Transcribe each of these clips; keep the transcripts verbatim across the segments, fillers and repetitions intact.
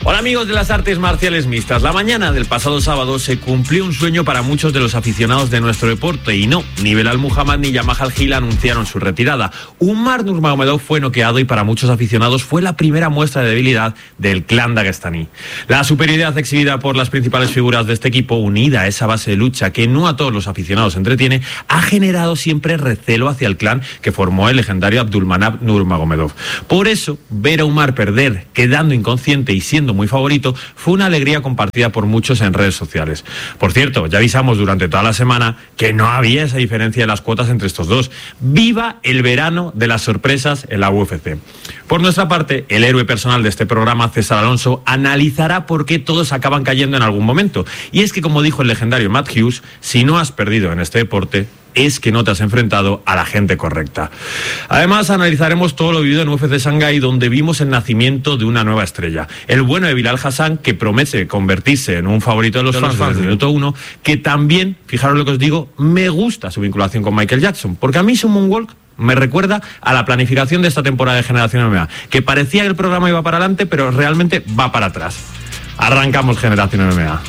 Hola amigos de las artes marciales mixtas. La mañana del pasado sábado se cumplió un sueño para muchos de los aficionados de nuestro deporte y no, ni Belal Muhammad ni Yamaha Al-Gil anunciaron su retirada. Umar Nurmagomedov fue noqueado y para muchos aficionados fue la primera muestra de debilidad del clan dagestaní. La superioridad exhibida por las principales figuras de este equipo, unida a esa base de lucha que no a todos los aficionados entretiene, ha generado siempre recelo hacia el clan que formó el legendario Abdulmanap Nurmagomedov. Por eso, ver a Umar perder, quedando inconsciente y siendo muy favorito, fue una alegría compartida por muchos en redes sociales. Por cierto, ya avisamos durante toda la semana que no había esa diferencia de las cuotas entre estos dos. ¡Viva el verano de las sorpresas en la U F C! Por nuestra parte, el héroe personal de este programa, César Alonso, analizará por qué todos acaban cayendo en algún momento. Y es que, como dijo el legendario Matt Hughes, si no has perdido en este deporte, es que no te has enfrentado a la gente correcta. Además, analizaremos todo lo vivido en U F C Shanghái, donde vimos el nacimiento de una nueva estrella. El bueno de Bilal Hassan, que promete convertirse en un favorito de los, de fans, los fans desde el minuto uno, que también, fijaros lo que os digo, me gusta su vinculación con Michael Jackson, porque a mí su moonwalk me recuerda a la planificación de esta temporada de Generación M M A, que parecía que el programa iba para adelante, pero realmente va para atrás. Arrancamos Generación M M A.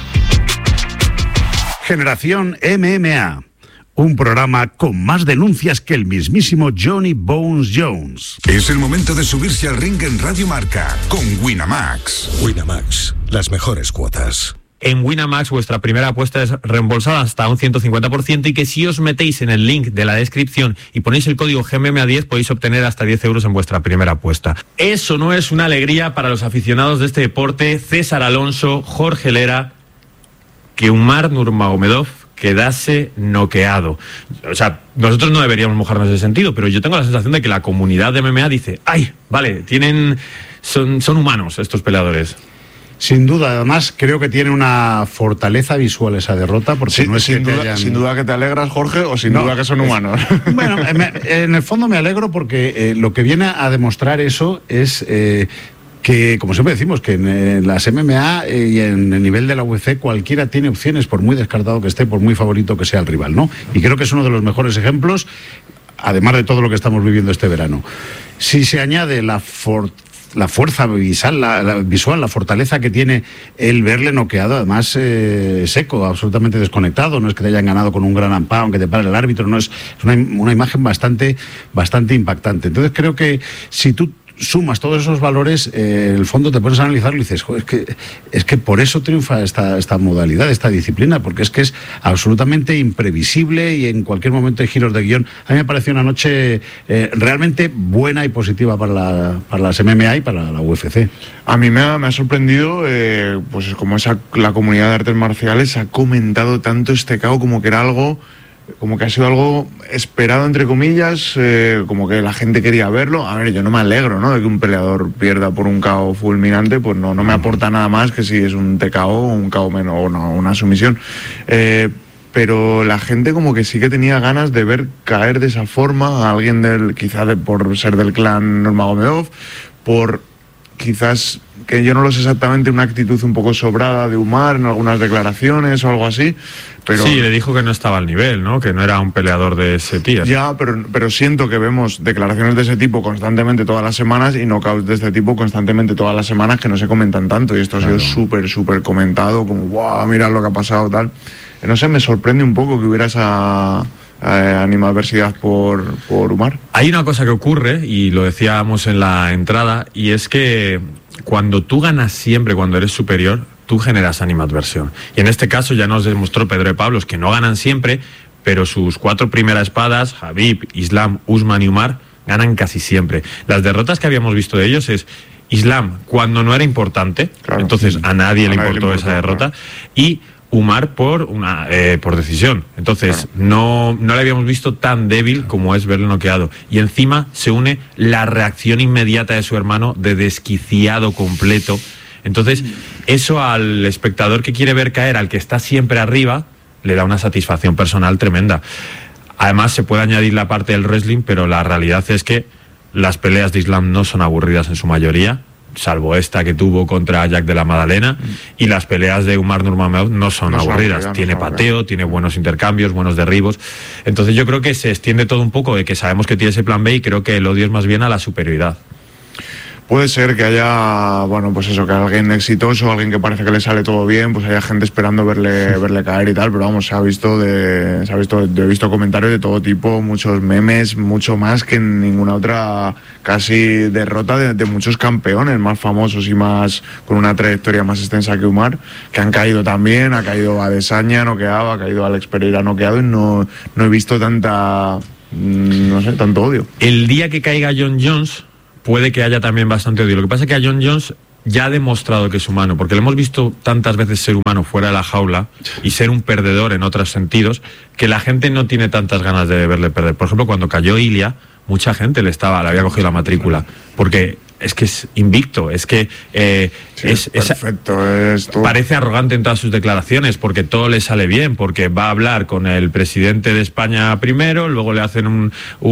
Generación M M A. Un programa con más denuncias que el mismísimo Johnny Bones Jones. Es el momento de subirse al ring en Radio Marca con Winamax. Winamax, las mejores cuotas. En Winamax vuestra primera apuesta es reembolsada hasta un ciento cincuenta por ciento y que si os metéis en el link de la descripción y ponéis el código G M M A diez podéis obtener hasta diez euros en vuestra primera apuesta. Eso no es una alegría para los aficionados de este deporte. César Alonso, Jorge Lera, que Umar Nurmagomedov quedase noqueado. O sea, nosotros no deberíamos mojarnos en ese sentido, pero yo tengo la sensación de que la comunidad de M M A dice, ¡ay, vale, tienen, son, son humanos estos peleadores! Sin duda, además creo que tiene una fortaleza visual esa derrota, porque sí, no es sin, que duda, hayan... sin duda que te alegras, Jorge, o sin no, duda que son es, humanos. Bueno, me, en el fondo me alegro porque eh, lo que viene a demostrar eso es... Eh, que, como siempre decimos, que en, en las M M A eh, y en el nivel de la U F C cualquiera tiene opciones, por muy descartado que esté, por muy favorito que sea el rival, ¿no? Y creo que es uno de los mejores ejemplos, además de todo lo que estamos viviendo este verano. Si se añade la for la fuerza visual la, la, visual, la fortaleza que tiene el verle noqueado, además eh, seco, absolutamente desconectado, no es que te hayan ganado con un gran ampao, aunque te pare el árbitro, no es, es una, una imagen bastante, bastante impactante. Entonces creo que si tú sumas todos esos valores, eh, el fondo te pones a analizarlo y dices, joder, es que, es que por eso triunfa esta, esta modalidad, esta disciplina, porque es que es absolutamente imprevisible y en cualquier momento hay giros de guión. A mí me pareció una noche eh, realmente buena y positiva para, la, para las M M A y para la U F C. A mí me ha, me ha sorprendido, eh, pues como esa, la comunidad de artes marciales ha comentado tanto este K O como que era algo... como que ha sido algo esperado, entre comillas, eh, como que la gente quería verlo. A ver, yo no me alegro, ¿no?, de que un peleador pierda por un K O fulminante, pues no, no me aporta nada más que si es un T K O o un K O menos, o no, una sumisión. Eh, pero la gente como que sí que tenía ganas de ver caer de esa forma a alguien del, quizá de, por ser del clan Nurmagomedov, por quizás, que yo no lo sé exactamente, una actitud un poco sobrada de Umar en algunas declaraciones o algo así. Pero, sí, le dijo que no estaba al nivel, ¿no?, que no era un peleador de ese tío. Ya, pero, pero siento que vemos declaraciones de ese tipo constantemente todas las semanas y knockouts de este tipo constantemente todas las semanas que no se comentan tanto, y esto claro. ha sido súper, súper comentado, como, guau, mira lo que ha pasado, tal. No sé, me sorprende un poco que hubiera esa... Eh, animadversidad por, por Umar. Hay una cosa que ocurre, y lo decíamos en la entrada, y es que cuando tú ganas siempre, cuando eres superior, tú generas animadversión. Y en este caso ya nos demostró Pedro de Pablos que no ganan siempre, pero sus cuatro primeras espadas, Khabib, Islam, Usman y Umar, ganan casi siempre. Las derrotas que habíamos visto de ellos es Islam cuando no era importante, claro, entonces sí. a nadie a le importó nadie esa importa, derrota, claro. y Umar por una eh, por decisión. Entonces, claro. no, no le habíamos visto tan débil como es verlo noqueado. Y encima se une la reacción inmediata de su hermano de desquiciado completo. Entonces, eso al espectador que quiere ver caer, al que está siempre arriba, le da una satisfacción personal tremenda. Además, se puede añadir la parte del wrestling, pero la realidad es que las peleas de Islam no son aburridas en su mayoría, salvo esta que tuvo contra Jack de la Madalena, mm. y las peleas de Umar Nurmagomedov no son no aburridas, son tiene no pateo, no. tiene buenos intercambios, buenos derribos. Entonces yo creo que se extiende todo un poco de que sabemos que tiene ese plan B, y creo que el odio es más bien a la superioridad. Puede ser que haya, bueno, pues eso, que alguien exitoso, alguien que parece que le sale todo bien, pues haya gente esperando verle verle caer y tal, pero vamos, se ha visto de, se ha visto, he visto comentarios de todo tipo, muchos memes, mucho más que en ninguna otra casi derrota de, de muchos campeones más famosos y más con una trayectoria más extensa que Umar, que han caído también, ha caído Adesanya noqueado, ha caído Alex Pereira noqueado y no, no he visto tanta, no sé, tanto odio. El día que caiga John Jones puede que haya también bastante odio. Lo que pasa es que a John Jones ya ha demostrado que es humano, porque le hemos visto tantas veces ser humano fuera de la jaula y ser un perdedor en otros sentidos, que la gente no tiene tantas ganas de verle perder. Por ejemplo, cuando cayó Ilia, mucha gente le estaba, le había cogido la matrícula, porque es que es invicto, es que eh, sí, es, es perfecto, es todo. Parece arrogante en todas sus declaraciones, porque todo le sale bien, porque va a hablar con el presidente de España primero, luego le hacen un,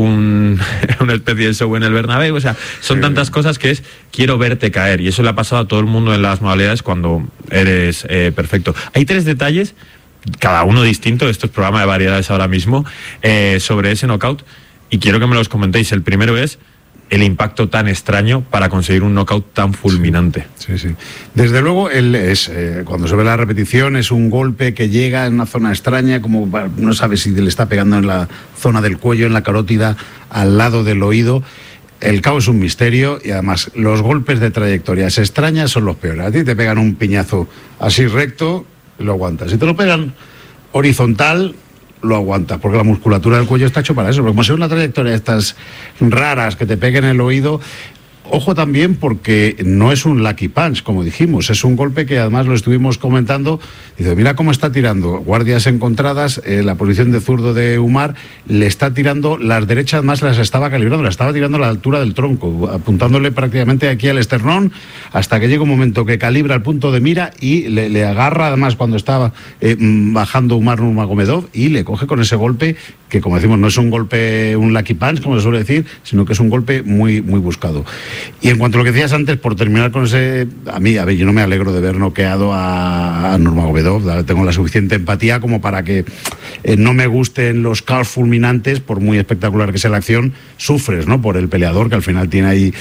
un una especie de show en el Bernabéu, o sea, son sí. tantas cosas que es, quiero verte caer, y eso le ha pasado a todo el mundo en las modalidades cuando eres eh, perfecto. Hay tres detalles, cada uno distinto, esto es programa de variedades ahora mismo, eh, sobre ese knockout, y quiero que me los comentéis. El primero es el impacto tan extraño para conseguir un knockout tan fulminante. Sí, sí. sí. Desde luego, él es, eh, cuando se ve la repetición, es un golpe que llega en una zona extraña, como no sabe si le está pegando en la zona del cuello, en la carótida, al lado del oído. El K O es un misterio y además los golpes de trayectorias extrañas son los peores. A ti te pegan un piñazo así recto y lo aguantas. Si te lo pegan horizontal, lo aguantas, porque la musculatura del cuello está hecho para eso. Pero como sea una trayectoria de estas raras que te peguen en el oído, ojo también porque no es un lucky punch, como dijimos, es un golpe que además lo estuvimos comentando. Dice, mira cómo está tirando, guardias encontradas, eh, la posición de zurdo de Umar, le está tirando, las derechas más las estaba calibrando, las estaba tirando a la altura del tronco, apuntándole prácticamente aquí al esternón, hasta que llega un momento que calibra el punto de mira y le, le agarra, además cuando estaba eh, bajando Umar Nurmagomedov, y le coge con ese golpe, que como decimos, no es un golpe, un lucky punch, como se suele decir, sino que es un golpe muy, muy buscado. Y en cuanto a lo que decías antes, por terminar con ese, a mí, a ver, yo no me alegro de ver noqueado a, a Nurmagomedov, tengo la suficiente empatía como para que eh, no me gusten los caos fulminantes, por muy espectacular que sea la acción, sufres, ¿no?, por el peleador, que al final tiene ahí,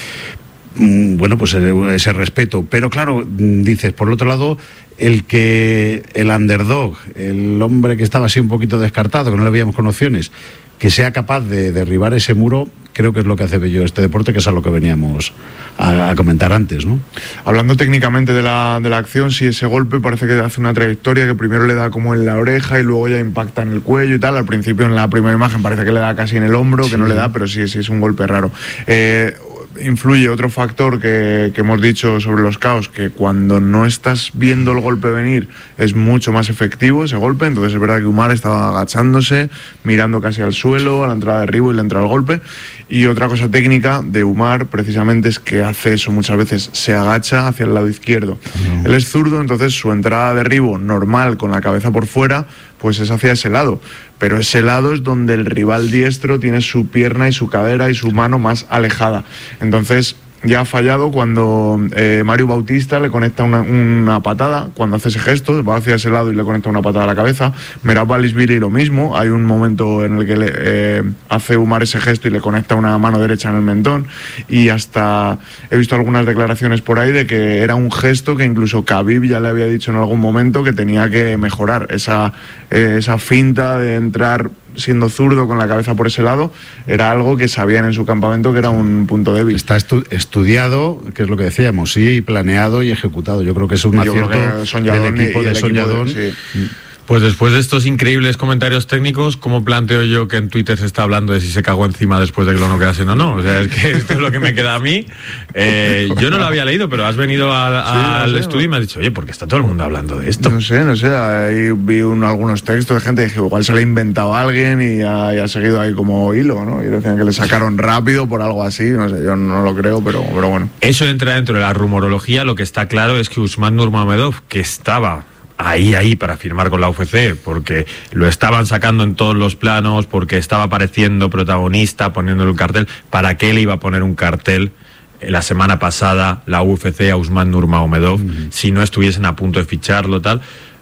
mmm, bueno, pues ese respeto. Pero claro, dices, por el otro lado, el que el underdog, el hombre que estaba así un poquito descartado, que no le veíamos con opciones, que sea capaz de derribar ese muro, creo que es lo que hace bello este deporte, que es a lo que veníamos a, a comentar antes, ¿no? Hablando técnicamente de la, de la acción, sí, ese golpe parece que hace una trayectoria que primero le da como en la oreja y luego ya impacta en el cuello y tal. Al principio, en la primera imagen, parece que le da casi en el hombro, sí. que no le da, pero sí, sí es un golpe raro. Eh, influye otro factor que, que hemos dicho sobre los caos, que cuando no estás viendo el golpe venir es mucho más efectivo ese golpe. Entonces es verdad que Umar estaba agachándose, mirando casi al suelo, a la entrada de derribo, y le entra el golpe. Y otra cosa técnica de Umar precisamente es que hace eso muchas veces, se agacha hacia el lado izquierdo. Uh-huh. Él es zurdo, entonces su entrada de derribo normal con la cabeza por fuera pues es hacia ese lado, pero ese lado es donde el rival diestro tiene su pierna y su cadera y su mano más alejada. Entonces ya ha fallado cuando eh, Mario Bautista le conecta una, una patada, cuando hace ese gesto, va hacia ese lado y le conecta una patada a la cabeza. Merab Dvalishvili lo mismo, hay un momento en el que le, eh, hace Umar ese gesto y le conecta una mano derecha en el mentón, y hasta he visto algunas declaraciones por ahí de que era un gesto que incluso Khabib ya le había dicho en algún momento que tenía que mejorar, esa, eh, esa finta de entrar siendo zurdo con la cabeza por ese lado, era algo que sabían en su campamento que era un punto débil. Está estu estudiado, que es lo que decíamos, sí, planeado y ejecutado. Yo creo que es un Yo acierto del equipo de Soñadón. Sí. Pues después de estos increíbles comentarios técnicos, ¿cómo planteo yo que en Twitter se está hablando de si se cagó encima después de que lo noqueasen o no? O sea, es que esto es lo que me queda a mí. Eh, yo no lo había leído, pero has venido a, a, sí, al no sé, estudio y me has dicho, oye, ¿por qué está todo el mundo hablando de esto? No sé, no sé. Ahí vi un, algunos textos de gente que dije, igual se le ha inventado a alguien y ha, y ha seguido ahí como hilo, ¿no? Y decían que le sacaron rápido por algo así. No sé, yo no lo creo, pero, pero bueno. Eso entra dentro de la rumorología. Lo que está claro es que Usman Nurmagomedov, que estaba ahí, ahí para firmar con la U F C, porque lo estaban sacando en todos los planos, porque estaba apareciendo protagonista, poniéndole un cartel. ¿Para qué le iba a poner un cartel la semana pasada la U F C a Usman Nurmagomedov, mm-hmm. si no estuviesen a punto de ficharlo, tal?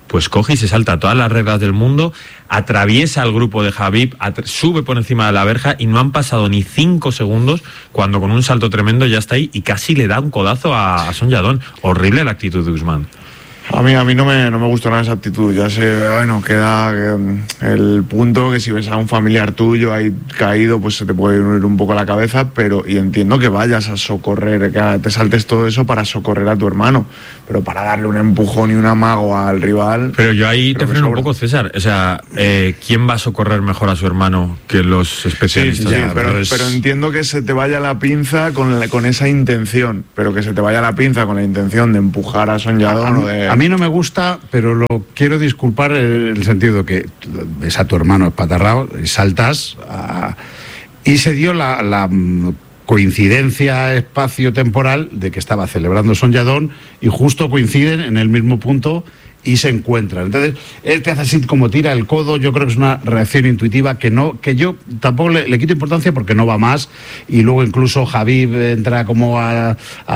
pues coge y se salta todas las reglas del mundo, atraviesa el grupo de Khabib, sube por encima de la verja y no han pasado ni cinco segundos cuando con un salto tremendo ya está ahí y casi le da un codazo a, a Son Yadón. Horrible la actitud de Usman. A mí, a mí no me, no me gustó nada esa actitud. Ya sé, bueno, queda eh, el punto que si ves a un familiar tuyo ahí caído, pues se te puede unir un poco la cabeza, pero y entiendo que vayas a socorrer, que te saltes todo eso para socorrer a tu hermano, pero para darle un empujón y un amago al rival... Pero yo ahí te freno un poco, César. O sea, eh, ¿quién va a socorrer mejor a su hermano que los especialistas? Sí, sí, ya, pero, pero, es... pero entiendo que se te vaya la pinza con, la, con esa intención, pero que se te vaya la pinza con la intención de empujar a Son Yadón a, o de... A mí no me gusta, pero lo quiero disculpar en el sentido que ves a tu hermano espatarrado y saltas a, y se dio la, la coincidencia espacio-temporal de que estaba celebrando Son Yadón y justo coinciden en el mismo punto y se encuentran. Entonces, él te hace así como tira el codo. Yo creo que es una reacción intuitiva que no, que yo tampoco le, le quito importancia porque no va más. Y luego incluso Khabib entra como a,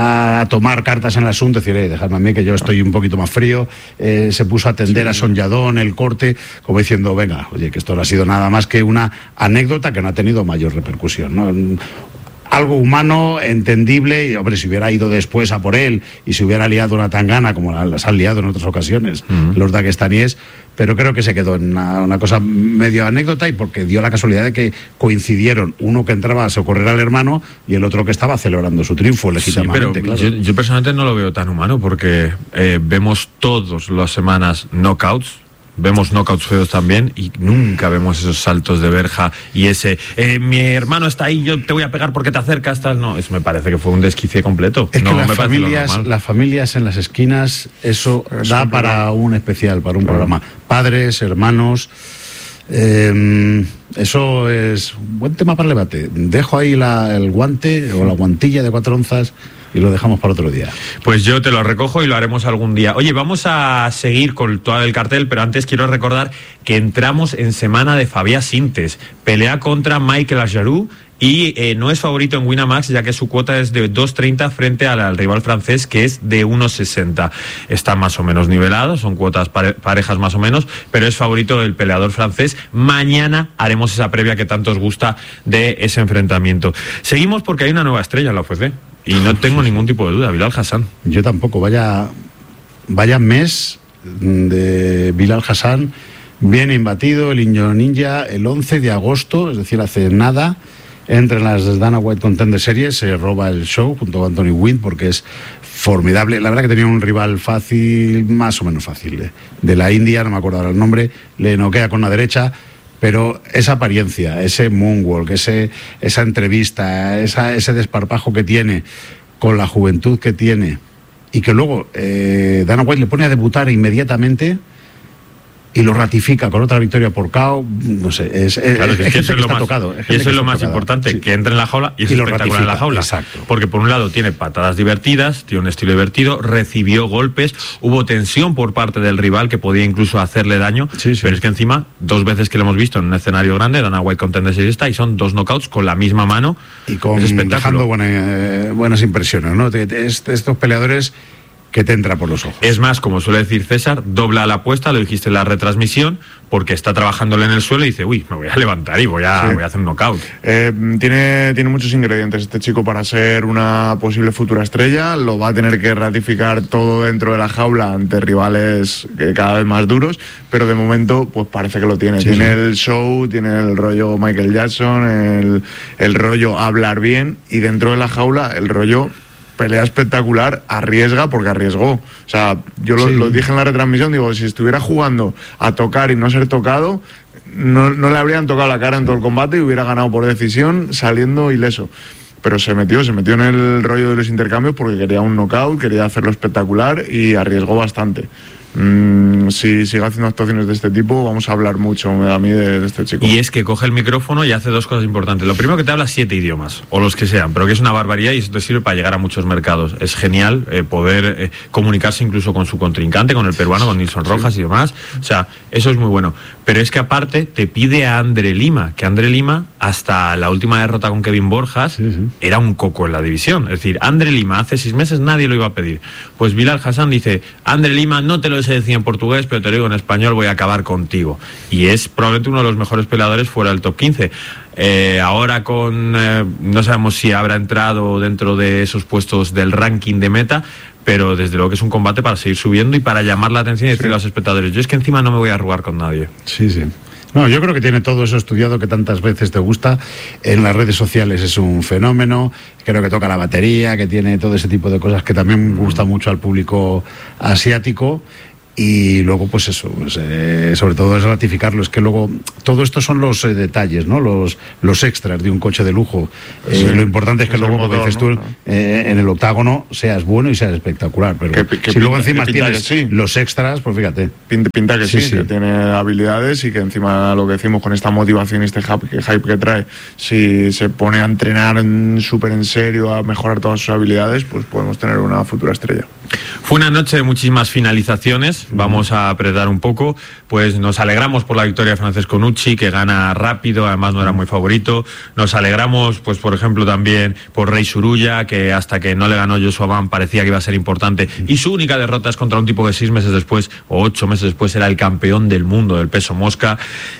a tomar cartas en el asunto, decir, eh, dejadme a mí que yo estoy un poquito más frío. Eh, se puso a atender sí. a Son Yadón, el corte, como diciendo, venga, oye, que esto no ha sido nada más que una anécdota que no ha tenido mayor repercusión, ¿no? Algo humano, entendible, y hombre, si hubiera ido después a por él y se hubiera liado una tangana como las han liado en otras ocasiones uh-huh. los daguestaníes, pero creo que se quedó en una, una cosa medio anécdota y porque dio la casualidad de que coincidieron uno que entraba a socorrer al hermano y el otro que estaba celebrando su triunfo legítimamente. Sí, pero claro. yo, yo personalmente no lo veo tan humano porque eh, vemos todas las semanas knockouts. Vemos knockouts feos también y nunca vemos esos saltos de verja y ese, eh, mi hermano está ahí, yo te voy a pegar porque te acercas, tal. No, eso me parece que fue un desquicie completo. Es no, que las, me familias, las familias en las esquinas, eso es da para un especial, para un programa. Padres, hermanos, eh, eso es un buen tema para el debate. Dejo ahí la, el guante o la guantilla de cuatro onzas y lo dejamos para otro día. Pues yo te lo recojo y lo haremos algún día. Oye, vamos a seguir con todo el cartel, pero antes quiero recordar que entramos en semana de Fabián Sintes. Pelea contra Michael Ajarú y eh, no es favorito en Winamax, ya que su cuota es de dos treinta frente al, al rival francés, que es de uno sesenta. Está más o menos nivelado, son cuotas pare, parejas más o menos, pero es favorito el peleador francés. Mañana haremos esa previa que tanto os gusta de ese enfrentamiento. Seguimos porque hay una nueva estrella en la U F C. Y no tengo ningún tipo de duda, Bilal Hassan. Yo tampoco, vaya, vaya mes de Bilal Hassan, bien imbatido, el Inyo Ninja, el once de agosto, es decir, hace nada, entre las Dana White Contender Series, se roba el show junto a Anthony Wynn porque es formidable. La verdad que tenía un rival fácil, más o menos fácil, de, de la India, no me acuerdo ahora el nombre, le noquea con la derecha. Pero esa apariencia, ese moonwalk, ese, esa entrevista, esa, ese desparpajo que tiene, con la juventud que tiene, y que luego eh, Dana White le pone a debutar inmediatamente y lo ratifica con otra victoria por K O, no sé, es, claro, es, es, es que eso es lo más, tocado, es y eso es lo más tocado. importante, sí. Que entre en la jaula y es y lo espectacular ratifica, en la jaula. Exacto. Porque por un lado tiene patadas divertidas, tiene un estilo divertido, recibió golpes, hubo tensión por parte del rival que podía incluso hacerle daño, sí, sí. Pero es que encima, dos veces que lo hemos visto en un escenario grande, Dana White Contender Series está y son dos knockouts con la misma mano y con dejando buena, eh, buenas impresiones, ¿no? Estos peleadores que te entra por los ojos. Es más, como suele decir César, dobla la apuesta, lo dijiste en la retransmisión, porque está trabajándole en el suelo y dice, uy, me voy a levantar y voy a, sí. voy a hacer un knockout. Eh, tiene, tiene muchos ingredientes este chico para ser una posible futura estrella, lo va a tener que ratificar todo dentro de la jaula ante rivales cada vez más duros, pero de momento pues parece que lo tiene. Sí, tiene sí. el show, tiene el rollo Michael Jackson, el, el rollo hablar bien y dentro de la jaula el rollo... pelea espectacular, arriesga porque arriesgó. O sea, yo lo, sí. lo dije en la retransmisión, digo, si estuviera jugando a tocar y no ser tocado, no, no le habrían tocado la cara en todo el combate y hubiera ganado por decisión saliendo ileso. Pero se metió, se metió en el rollo de los intercambios porque quería un knockout, quería hacerlo espectacular y arriesgó bastante. Mm, si sigue haciendo actuaciones de este tipo, vamos a hablar mucho a mí de, de este chico. Y es que coge el micrófono y hace dos cosas importantes. Lo primero, que te habla siete idiomas, o los que sean, pero que es una barbaridad y eso te sirve para llegar a muchos mercados. Es genial eh, poder eh, comunicarse incluso con su contrincante, con el peruano, con Nilson Rojas sí. y demás. O sea, eso es muy bueno. Pero es que aparte te pide a Andre Lima, que Andre Lima hasta la última derrota con Kevin Borjas, sí, sí. era un coco en la división. Es decir, Andre Lima hace seis meses nadie lo iba a pedir. Pues Bilal Hassan dice, Andre Lima, no te lo sé decir en portugués, pero te lo digo en español, voy a acabar contigo. Y es probablemente uno de los mejores peleadores fuera del top quince. Eh, ahora con, eh, no sabemos si habrá entrado dentro de esos puestos del ranking de meta, pero desde luego que es un combate para seguir subiendo y para llamar la atención y decirle sí. a los espectadores, yo es que encima no me voy a arrugar con nadie. Sí, sí. No, yo creo que tiene todo eso estudiado que tantas veces te gusta. En las redes sociales es un fenómeno. Creo que toca la batería, que tiene todo ese tipo de cosas que también gusta mucho al público asiático. Y luego, pues eso, pues, eh, sobre todo es ratificarlo. Es que luego, todo esto son los eh, detalles, ¿no? Los, los extras de un coche de lujo. Eh, sí, lo importante es que es luego, como dices tú, ¿no? eh, en el octágono seas bueno y seas espectacular. Pero que, que si pinta, luego encima tienes sí. los extras, pues fíjate. Pinta, pinta que sí, sí, sí, que tiene habilidades y que encima lo que decimos con esta motivación y este hype que, hype que trae, si se pone a entrenar súper en serio, a mejorar todas sus habilidades, pues podemos tener una futura estrella. Fue una noche de muchísimas finalizaciones. Vamos a apretar un poco. Pues nos alegramos por la victoria de Francesco Nucci, que gana rápido, además no era muy favorito. Nos alegramos, pues por ejemplo, también por Rey Surulla, que hasta que no le ganó Joshua Ban parecía que iba a ser importante. Y su única derrota es contra un tipo que seis meses después, o ocho meses después, era el campeón del mundo del peso mosca.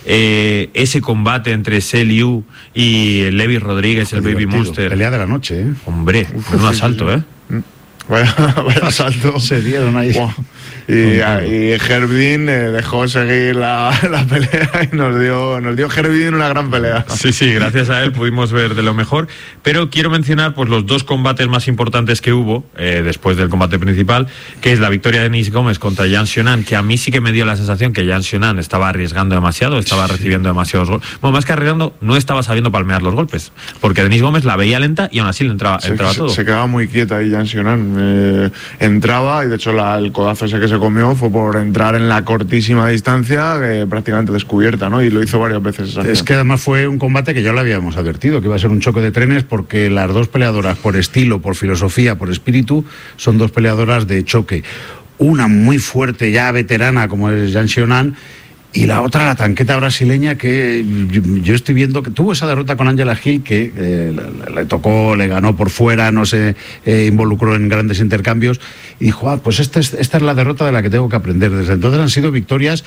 Eh, ese combate entre Seliu y Levi Rodríguez, el Baby Monster. Pelea de la noche, ¿eh? Hombre, Uf, un asalto, ¿eh? Vaya, vaya salto. Se dieron ahí. Wow. Y, y Herbin eh, dejó seguir la, la pelea y nos dio, nos dio Herbin una gran pelea. Sí, sí, gracias a él pudimos ver de lo mejor. Pero quiero mencionar pues los dos combates más importantes que hubo eh, después del combate principal, que es la victoria de Denis Gómez contra Yan Xiaonan, que a mí sí que me dio la sensación que Yan Xiaonan estaba arriesgando demasiado, estaba sí. recibiendo demasiados golpes. Bueno, más que arriesgando, no estaba sabiendo palmear los golpes, porque Denis Gómez la veía lenta y aún así le entraba, se, entraba se, todo. Se quedaba muy quieta ahí Yan Xiaonan. Eh, entraba y de hecho la, el codazo ese que se comió fue por entrar en la cortísima distancia, eh, prácticamente descubierta, ¿no? Y lo hizo varias veces. Esa es que además fue un combate que ya lo habíamos advertido, que iba a ser un choque de trenes, porque las dos peleadoras, por estilo, por filosofía, por espíritu, son dos peleadoras de choque. Una muy fuerte, ya veterana, como es Yan Xiaonan, y la otra, la tanqueta brasileña, que yo, yo estoy viendo que tuvo esa derrota con Angela Hill, que eh, le, le tocó, le ganó por fuera, no se eh, involucró en grandes intercambios, y dijo, ah, pues esta es, esta es la derrota de la que tengo que aprender. Desde entonces han sido victorias,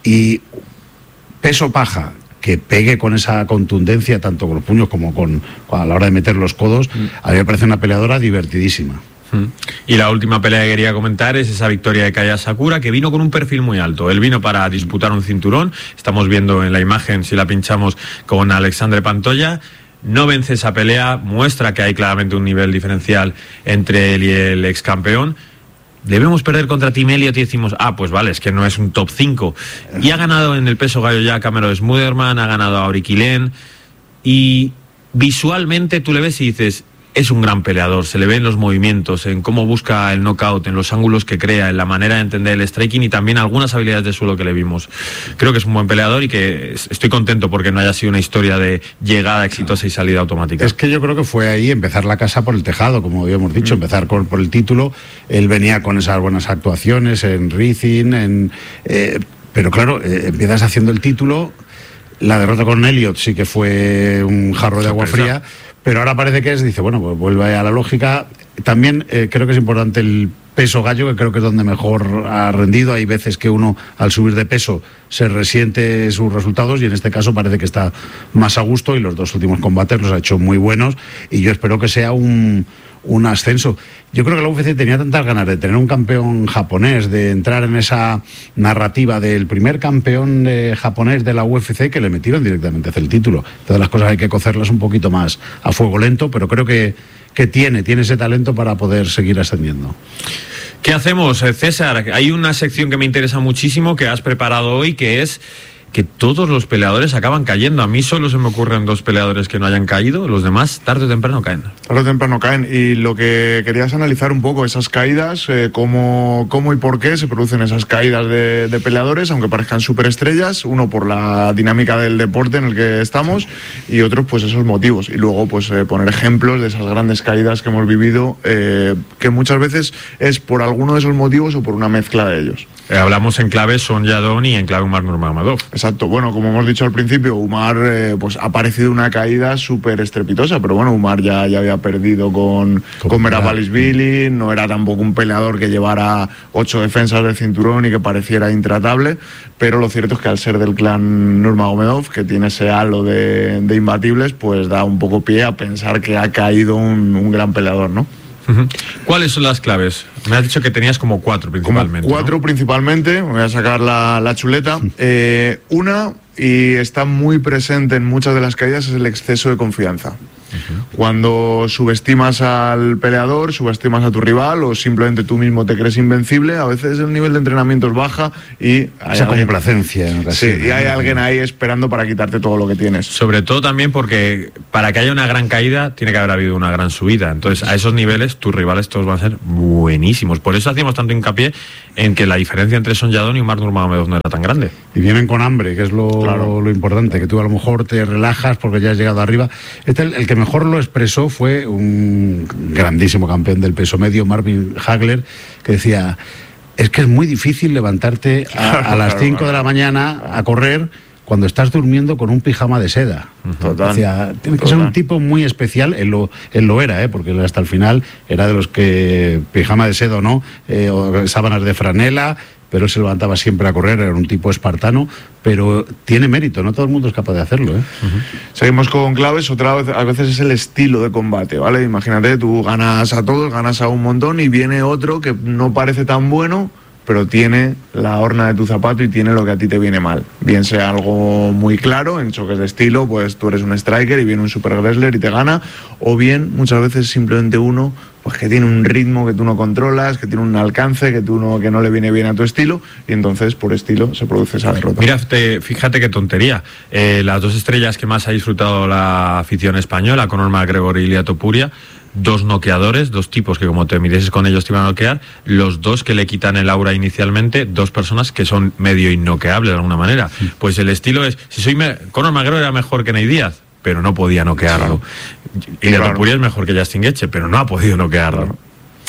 y peso paja, que pegue con esa contundencia, tanto con los puños como con, con a la hora de meter los codos, mm. a mí me parece una peleadora divertidísima. Y la última pelea que quería comentar es esa victoria de Kaya Sakura, que vino con un perfil muy alto. Él vino para disputar un cinturón. Estamos viendo en la imagen, si la pinchamos, con Alexandre Pantoja. No vence esa pelea, muestra que hay claramente un nivel diferencial entre él y el ex campeón. Debemos perder contra Tim Elliott y decimos, ah, pues vale, es que no es un top cinco. Y ha ganado en el peso gallo ya Cameron Smuderman, ha ganado a Auriquilen. Y visualmente tú le ves y dices, es un gran peleador, se le ve en los movimientos, en cómo busca el knockout, en los ángulos que crea, en la manera de entender el striking y también algunas habilidades de suelo que le vimos. Creo que es un buen peleador y que estoy contento porque no haya sido una historia de llegada exitosa y salida automática. Es que yo creo que fue ahí empezar la casa por el tejado, como habíamos dicho, mm. empezar con, por el título. Él venía con esas buenas actuaciones en Rizin, en, eh, pero claro, eh, empiezas haciendo el título. La derrota con Elliott sí que fue un jarro de agua fría. Pero ahora parece que es, dice, bueno, pues vuelve a la lógica. También eh, creo que es importante el peso gallo, que creo que es donde mejor ha rendido. Hay veces que uno, al subir de peso, se resiente sus resultados y en este caso parece que está más a gusto y los dos últimos combates los ha hecho muy buenos y yo espero que sea un, un ascenso. Yo creo que la U F C tenía tantas ganas de tener un campeón japonés, de entrar en esa narrativa del primer campeón de japonés de la U F C, que le metieron directamente hacia el título. Todas las cosas hay que cocerlas un poquito más a fuego lento, pero creo que, que tiene, tiene ese talento para poder seguir ascendiendo. ¿Qué hacemos, César? Hay una sección que me interesa muchísimo que has preparado hoy, que es que todos los peleadores acaban cayendo. A mí solo se me ocurren dos peleadores que no hayan caído, los demás tarde o temprano caen. Tarde o temprano caen, y lo que querías analizar un poco esas caídas, eh, cómo, cómo y por qué se producen esas caídas de, de peleadores, aunque parezcan superestrellas, uno por la dinámica del deporte en el que estamos y otros pues esos motivos, y luego pues eh, poner ejemplos de esas grandes caídas que hemos vivido, eh, que muchas veces es por alguno de esos motivos o por una mezcla de ellos. Eh, hablamos en clave Son Yadong y en clave Umar Nurmagomedov. Exacto, bueno, como hemos dicho al principio, Umar eh, pues ha parecido una caída súper estrepitosa, pero bueno, Umar ya, ya había perdido con, con Merabalisvili, no era tampoco un peleador que llevara ocho defensas del cinturón y que pareciera intratable, pero lo cierto es que al ser del clan Nurmagomedov, que tiene ese halo de, de imbatibles, pues da un poco pie a pensar que ha caído un, un gran peleador, ¿no? ¿Cuáles son las claves? Me has dicho que tenías como cuatro principalmente. Como cuatro, ¿no? Principalmente, voy a sacar la, la chuleta. Eh, una, y está muy presente en muchas de las caídas, es el exceso de confianza. Uh-huh. Cuando subestimas al peleador, subestimas a tu rival o simplemente tú mismo te crees invencible, a veces el nivel de entrenamientos baja y hay esa alguien, complacencia en sí, y hay alguien ahí esperando para quitarte todo lo que tienes. Sobre todo también porque para que haya una gran caída tiene que haber habido una gran subida. Entonces a esos niveles tus rivales todos van a ser buenísimos. Por eso hacíamos tanto hincapié en que la diferencia entre Son Yadon y Umar Nurmagomedov no era tan grande. Y vienen con hambre, que es lo, claro. lo importante, que tú a lo mejor te relajas porque ya has llegado arriba. Este el, el que mejor lo expresó fue un grandísimo campeón del peso medio, Marvin Hagler, que decía, es que es muy difícil levantarte a, a las cinco de la mañana a correr cuando estás durmiendo con un pijama de seda. Total. Decía, tiene que Total. ser un tipo muy especial, él lo, él lo era, ¿eh? Porque él hasta el final era de los que pijama de seda o no, eh, o sábanas de franela, pero él se levantaba siempre a correr, era un tipo espartano, pero tiene mérito, no todo el mundo es capaz de hacerlo, ¿eh? Uh-huh. Seguimos con claves, otra vez, a veces es el estilo de combate, ¿vale? Imagínate, tú ganas a todos, ganas a un montón y viene otro que no parece tan bueno, pero tiene la horna de tu zapato y tiene lo que a ti te viene mal. Bien sea algo muy claro, en choques de estilo, pues tú eres un striker y viene un super wrestler y te gana, o bien muchas veces simplemente uno pues que tiene un ritmo que tú no controlas, que tiene un alcance que tú no, que no le viene bien a tu estilo, y entonces por estilo se produce esa derrota. Mira, te, fíjate qué tontería. Eh, las dos estrellas que más ha disfrutado la afición española, Conor McGregor y Ilia Topuria, dos noqueadores, dos tipos que como te midieses con ellos te iban a noquear, los dos que le quitan el aura inicialmente, dos personas que son medio innoqueables de alguna manera. Sí. Pues el estilo es, si soy me, Conor McGregor era mejor que Ney Díaz, pero no podía noquearlo. Claro. Y Ilia Topuria es mejor que Justin Gaethje, pero no ha podido noquearlo. Claro.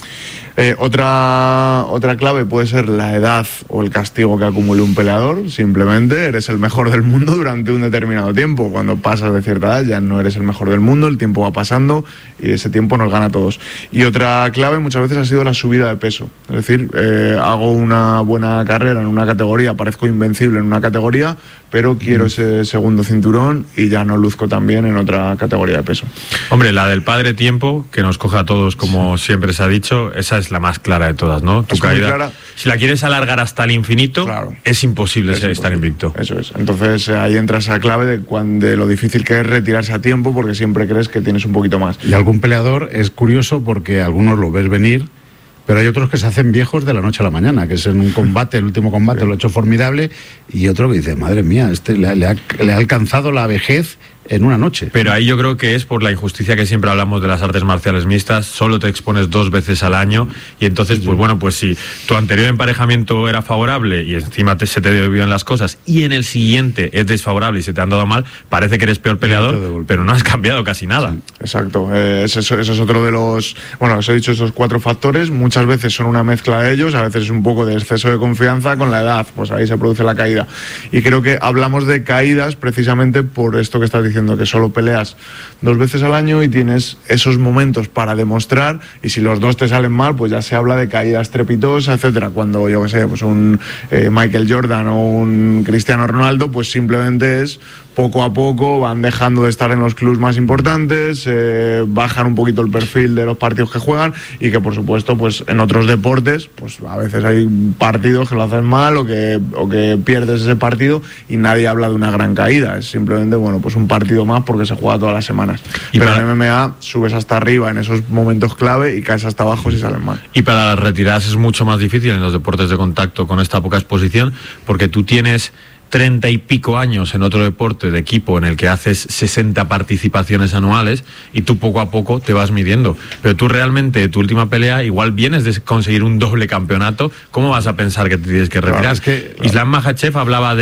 Eh, otra, otra clave puede ser la edad o el castigo que acumule un peleador. Simplemente eres el mejor del mundo durante un determinado tiempo. Cuando pasas de cierta edad ya no eres el mejor del mundo, el tiempo va pasando y ese tiempo nos gana a todos. Y otra clave muchas veces ha sido la subida de peso. Es decir, eh, hago una buena carrera en una categoría, parezco invencible en una categoría, pero quiero ese segundo cinturón y ya no luzco tan bien en otra categoría de peso. Hombre, la del padre tiempo, que nos coja a todos como sí. siempre se ha dicho, esa es la más clara de todas, ¿no? Tu es caída, si la quieres alargar hasta el infinito, claro. es imposible es estar imposible. invicto. Eso es. Entonces ahí entra esa clave de, cuando, de lo difícil que es retirarse a tiempo, porque siempre crees que tienes un poquito más. Y algún peleador es curioso porque algunos lo ves venir, pero hay otros que se hacen viejos de la noche a la mañana, que es en un combate, el último combate sí. lo ha hecho formidable, y otro que dice, madre mía, este le, le, ha, le ha alcanzado la vejez en una noche. Pero ahí yo creo que es por la injusticia que siempre hablamos de las artes marciales mixtas, solo te expones dos veces al año y entonces, pues bueno, pues si tu anterior emparejamiento era favorable y encima te, se te dio bien las cosas y en el siguiente es desfavorable y se te han dado mal, parece que eres peor peleador, pero no has cambiado casi nada. Sí, exacto, eh, ese, ese es otro de los, bueno, os he dicho esos cuatro factores, muchas veces son una mezcla de ellos, a veces es un poco de exceso de confianza con la edad, pues ahí se produce la caída. Y creo que hablamos de caídas precisamente por esto que estás diciendo, diciendo que solo peleas dos veces al año y tienes esos momentos para demostrar, y si los dos te salen mal, pues ya se habla de caída estrepitosa, etcétera. Cuando, yo qué sé, pues un eh, Michael Jordan o un Cristiano Ronaldo, pues simplemente es poco a poco van dejando de estar en los clubs más importantes, eh, bajan un poquito el perfil de los partidos que juegan, y que por supuesto pues en otros deportes pues a veces hay partidos que lo hacen mal o que, o que pierdes ese partido y nadie habla de una gran caída, es simplemente bueno pues un partido más porque se juega todas las semanas. Y pero para... en M M A subes hasta arriba en esos momentos clave y caes hasta abajo si salen mal. Y para las retiradas es mucho más difícil en los deportes de contacto con esta poca exposición, porque tú tienes treinta y pico años en otro deporte de equipo en el que haces sesenta participaciones anuales y tú poco a poco te vas midiendo. Pero tú realmente, tu última pelea, igual vienes de conseguir un doble campeonato, ¿cómo vas a pensar que te tienes que retirar? Claro, es que, claro. Islam Makhachev hablaba de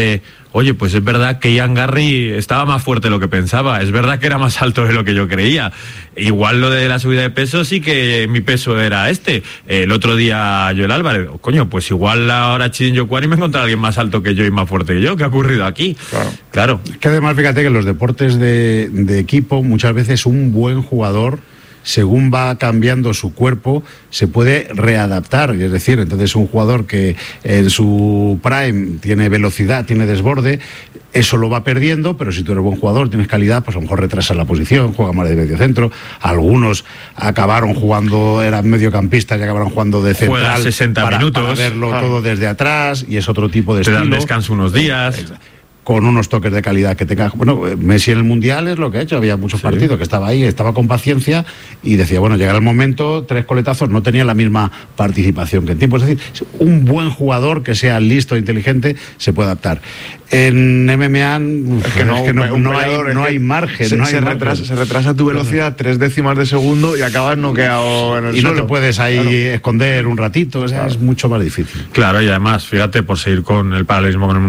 oye, pues es verdad que Ian Garry estaba más fuerte de lo que pensaba, es verdad que era más alto de lo que yo creía. Igual lo de la subida de peso sí que mi peso era este. El otro día Joel Álvarez, coño, pues igual ahora Chidin Yokuani me encontré a alguien más alto que yo y más fuerte que yo. ¿Qué ha ocurrido aquí? Claro. Claro. Es que además, fíjate que en los deportes de, de equipo muchas veces un buen jugador, según va cambiando su cuerpo, se puede readaptar. Es decir, entonces un jugador que en su prime tiene velocidad, tiene desborde, eso lo va perdiendo, pero si tú eres buen jugador, tienes calidad, pues a lo mejor retrasas la posición, juega más de medio centro. Algunos acabaron jugando, eran mediocampistas y acabaron jugando de central. Juegas sesenta para, minutos. para verlo ah. todo desde atrás, y es otro tipo de Te estilo. dan descanso unos días. Con unos toques de calidad que tenga. Bueno, Messi en el Mundial es lo que ha hecho. Había muchos sí. partidos que estaba ahí, estaba con paciencia y decía, bueno, llegará el momento, tres coletazos, no tenía la misma participación que en tiempo. Es decir, un buen jugador que sea listo e inteligente se puede adaptar. En M M A es que no, es que no, un no hay, no hay margen. Se, no hay se, margen. Retrasa, se retrasa tu velocidad tres décimas de segundo y acabas noqueado en el Y suelo. no te puedes ahí claro. esconder un ratito, o sea, claro. es mucho más difícil. Claro, y además, fíjate, por seguir con el paralelismo con